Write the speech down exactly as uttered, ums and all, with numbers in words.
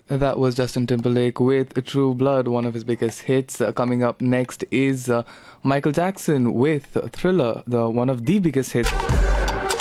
That was Justin Timberlake with True Blood, one of his biggest hits. Uh, coming up next is uh, Michael Jackson with Thriller, the one of the biggest hits.